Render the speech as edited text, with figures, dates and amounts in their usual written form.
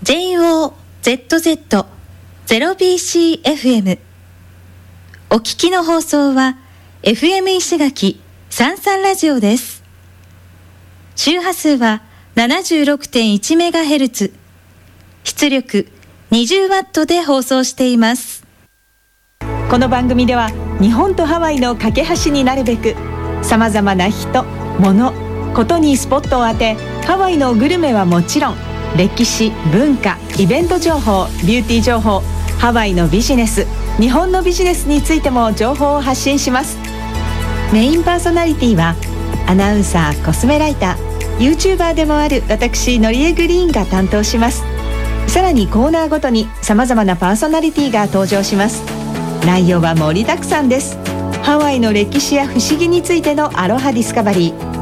JOZZ0BCFM。 お聞きの放送は FM 石垣サンサンラジオです。周波数は 76.1MHz、 出力 20W で放送しています。 この番組では日本とハワイの架け橋になるべく、さまざまな人、物、ことにスポットを当て、ハワイのグルメはもちろん、歴史、文化、イベント情報、ビューティー情報、ハワイのビジネス、日本のビジネスについても情報を発信します。メインパーソナリティはアナウンサー、コスメライター、 YouTuber でもある私のりえグリーンが担当します。さらにコーナーごとにさまざまなパーソナリティが登場します。内容は盛りだくさんです。ハワイの歴史や不思議についてのアロハディスカバリー、